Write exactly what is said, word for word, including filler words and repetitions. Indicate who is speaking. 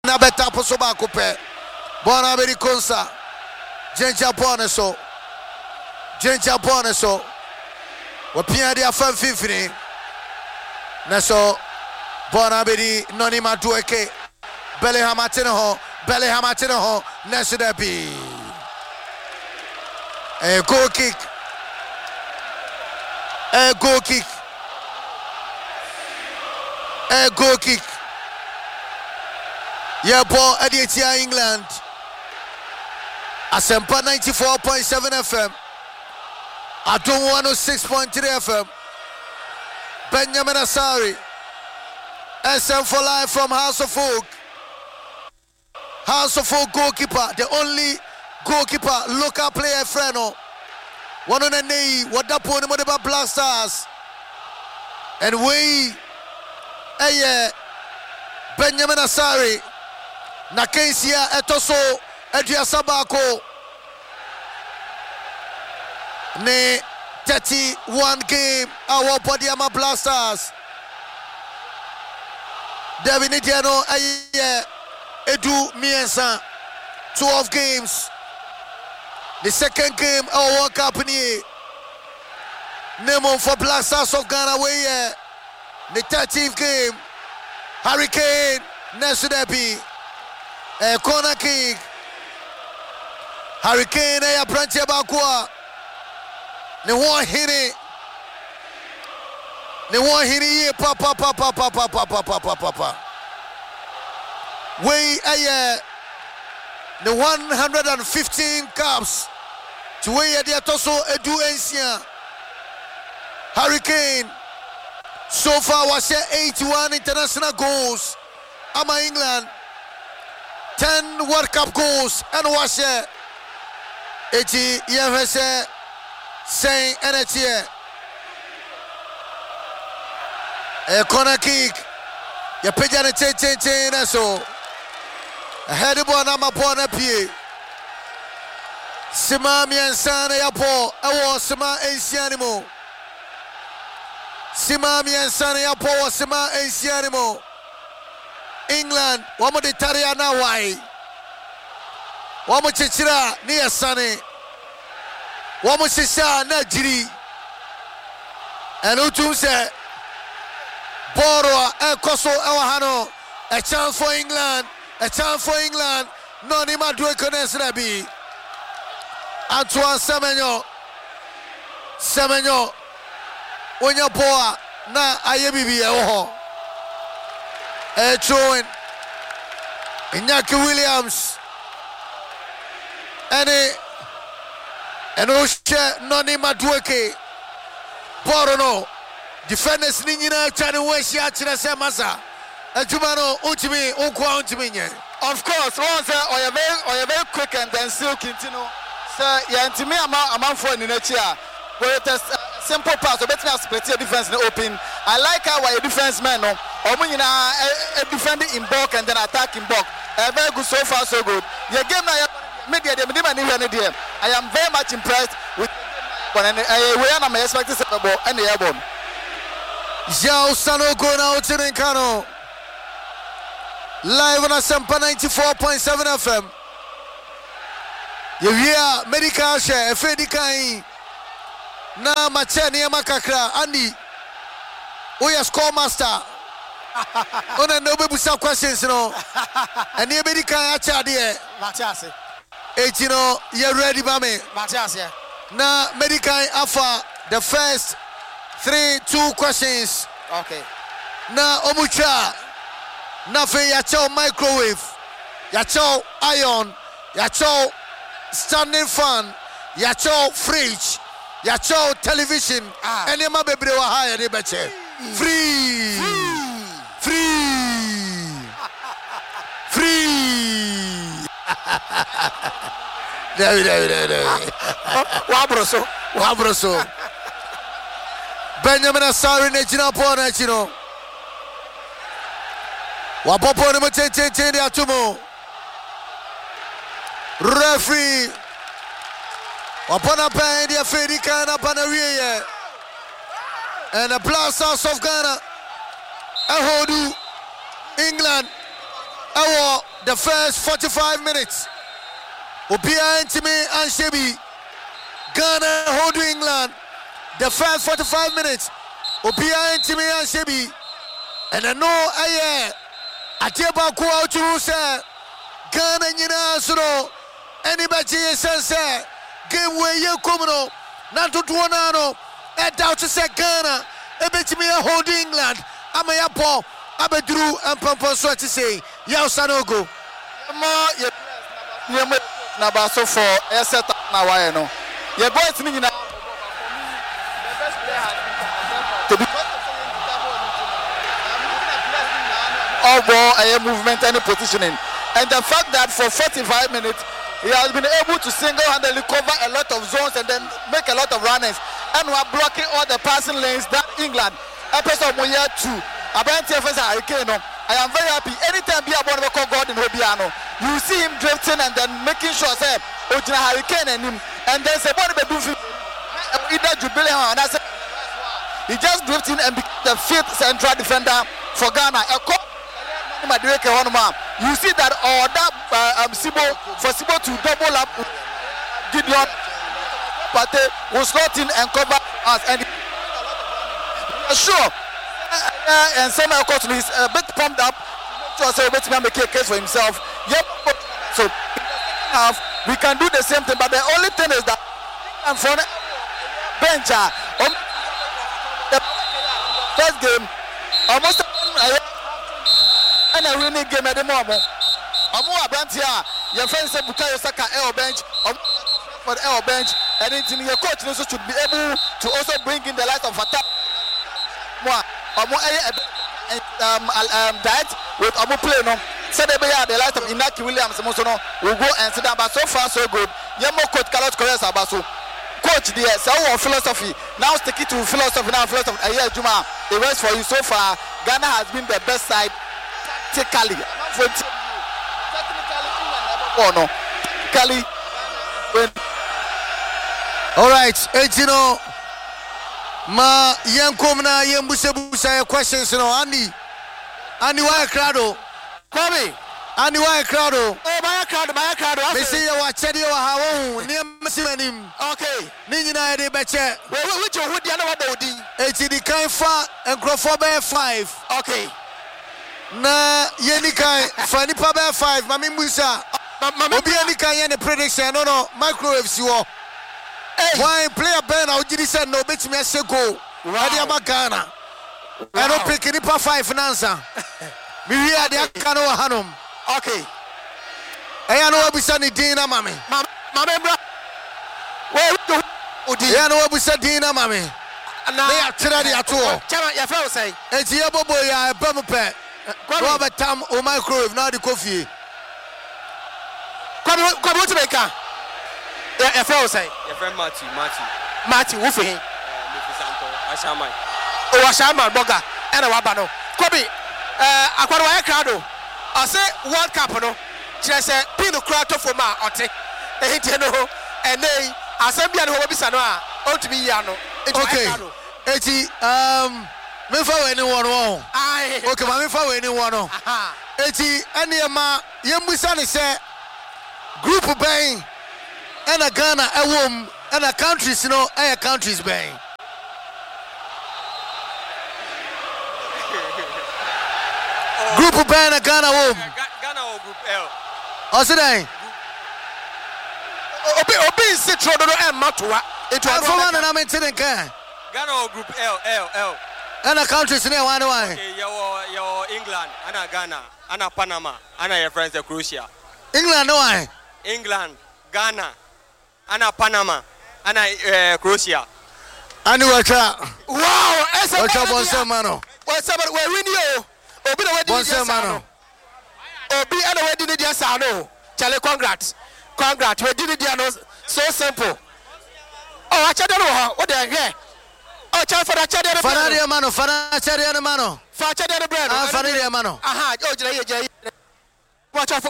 Speaker 1: na beta poso ba coupe. Bona beri konsa. Jenja bone so. Jenja bone so. Wapia dia fan fifini. Na so bona beri noni madueke. Bellingham atene ho. Bellingham atene ho. Nesu debi. A goal kick. A goal kick. A goal kick. Yeah, ball at the England. Asempa ninety-four point seven F M. Adom one oh six point three F M. Benjamin Asari. S M for life from House of Folk. House of Folk goalkeeper. The only goalkeeper, local player, Freno. One on the knee. What that point about Black Stars. And we, eh, Benjamin Asari. Nakensia Etoso Edria Sabako. Ne thirty-one game. Our body ama Black Stars. David Nidiano, eh, Edu Miensa. twelve games. The second game, our World Cup in here. Nemo for Black Stars of Ghana. Way here. The thirteenth game. Hurricane Nesudebi. A corner kick. Hurricane a branch bakwa. Ne one hit it. Ne one hit it. Papa papa papa papa papa papa. Way a the one hundred fifteen caps to way at the Atoso Edu Ancient. Hurricane so far was eighty-one international goals. Ama England ten World Cup goals and was eighty years saying energy. A corner kick. Ya pejana chain chain chain so. A head of one ama pona pie. Sima miansana ya po. Awo sima ensianimo. Sima miansana ya po sima ensianimo. England, wamo de Tariana wai. Wamo chichira ni asane. Wamo shisha na jiri. And utum se Boro e koso ewahano. A chance for England. A chance for England. No ni madwe konesra bi. Antoine Semenyo. Semenyo. Onya boa na ayebibi e oho. A throwing. Iñaki Williams. Any and Oshe Noni Madueke. Borono. Defenders Nina Chani Weshi Achina Masa. Ajumano Uchimi Unkwa Uchimi.
Speaker 2: Of course, once or you're very or you're very quick and then still continue. Sir, Yantimi amount for in the chair. But it's a simple pass, a better split your defense in the open. I like how a defense man no or defending in bulk and then attack in bulk. Uh, very good so far, so good. Your game now media I am very much impressed with we are not expecting the ball and the airborne.
Speaker 1: Jao Sano going out in Kano. Live on Asempa ninety-four point seven F M. You hear medical share, Fedikai. Na Machani Makakra, Andy. Oya score master. Ona no be busa questions no. And you medical achade.
Speaker 2: Matiase.
Speaker 1: Eight you know, you ready ba me?
Speaker 2: Matiase.
Speaker 1: Na medical alpha the first three two questions.
Speaker 2: Okay.
Speaker 1: Na omucha. Nothing yacho microwave. Yacho iron. Yacho standing fan. Yacho fridge. Yacho television.
Speaker 2: Ah.
Speaker 1: Any ma bebre wa hire de beche. Free. Free. Free. There, there, there, there.
Speaker 2: Wabroso.
Speaker 1: Wabroso. Benjamin Asari Nejina Pona Chino. Wapopo ni mche chen chen ya tumo. Referee. Wapona pa India Fedi Kana Panariye. And the Black Stars of Ghana. Ahodu. England. Awo the first forty-five minutes. Obia Ntimi and Shebi. Ghana hold England. The first forty-five minutes. Obia Ntimi and Shebi. And I know I Atiaba ko out to say Ghana nyina so anybody sense game where you come no not to one no e doubt to say Ghana e betimi hold England amaya Paul abedru and pampo so to say ya sanogo
Speaker 2: mo ye ye na ba so for e set na why no ye boys ni nyina the best player has been to be all ball a movement and positioning, and the fact that for forty-five minutes he has been able to single-handedly cover a lot of zones and then make a lot of runners, and we're blocking all the passing lanes that England episode one year two about T F S Hurricane. I am very happy anytime be about to call Gordon Hobiano, you see him drifting and then making sure say Ojina Hurricane and him, and then say what about either Jubilee and I said he just drifting and became the fifth central defender for Ghana. You see that or that uh, um, Sibo for Sibo to double up Gideon Pate will slot in and cover us, and sure uh, uh, and Samuel Cotton is a bit pumped up to so to make a case for himself. Yep. So half we can do the same thing, but the only thing is that and for bench um, the first game almost uh, and a winning game at the moment. Amu Abantia, your friend said Bukayo Saka L bench, for L bench, and then your coach also should be able to also bring in the light of attack. Amu um um that with Amu play no. Said they are the light of Inaki Williams Mosono will go and sit down, but so far so good. Yemo coach Carlos Correa Sabaso. Coach there, so our philosophy. Now stick it to philosophy now philosophy. Aye Juma, it works for you so far. Ghana has been the best side. Technically, oh no, Kali.
Speaker 1: All right, Ejino, ma yankomna yembusebusa questions no Andy, Andy why crowdo,
Speaker 2: Kobe,
Speaker 1: Andy why crowdo.
Speaker 2: Oh my crowd, my crowd.
Speaker 1: Me see you watch it you how near Masimanim.
Speaker 2: Okay,
Speaker 1: Nina de Beche.
Speaker 2: Which one would the other body?
Speaker 1: Ejidi Kainfa and Crawford five.
Speaker 2: Okay.
Speaker 1: Na Yenikai Fanny Paba five, Mammy Musa. Obi Yenika Yen prediction, no no, microwaves you all. Why player Ben or did he say no bitch me a seko? Adiama Ghana. I don't pick any pa five financer. Me here the Akano Hanum.
Speaker 2: Okay.
Speaker 1: I know we send Dina Mammy.
Speaker 2: Mammy, well,
Speaker 1: I know we send Dina Mammy. They are Trinity at all.
Speaker 2: Chama, your fellow say,
Speaker 1: it's your boy, I bumper. Robert Tam or microwave, now the coffee.
Speaker 2: Come on, come on to make a. Your fellow say,
Speaker 3: your friend Matthew, Matthew,
Speaker 2: Matthew, Woofy,
Speaker 3: Ashaman.
Speaker 2: Oh, Ashaman, Boga, and a Wabano. Kobe, uh, Aquaria Crado. I say World Cup, no, just a pino crato for ma, or take a hit, and they are Sambian Hobisanoa, ought to be Yano.
Speaker 1: Okay, Eti, um, me for anyone, oh,
Speaker 2: I
Speaker 1: okay, me for anyone, oh, Eti, any ama, Yambusani say, group of bang, and a Ghana, a womb, and a countries, you know, a countries bang. Group of bang, a Ghana womb.
Speaker 3: Ghana or Group L.
Speaker 1: What's it name?
Speaker 2: Obi Obi Citro and Matua. It was
Speaker 1: for one and I'm in Ghana
Speaker 3: or Group L, L, L.
Speaker 1: And a countries near one way.
Speaker 3: Okay, you're, you're England, and Ghana, and Panama, and your friends are Croatia.
Speaker 1: England, no way.
Speaker 3: England, Ghana, and Panama, and uh, Croatia.
Speaker 1: And you are
Speaker 2: wow,
Speaker 1: what's up, what's up, mano?
Speaker 2: What's up, we're winning you. Obi, the wedding is yes, mano. Obi, and the wedding is yes, I know. Charlie, congrats. Congrats, we did it, so simple. Oh, I don't know what they're here. Oh, child for the child,
Speaker 1: Fanadia mano, Fanadia mano,
Speaker 2: Facha de bread,
Speaker 1: Fanadia mano.
Speaker 2: Aha, oh, watch out.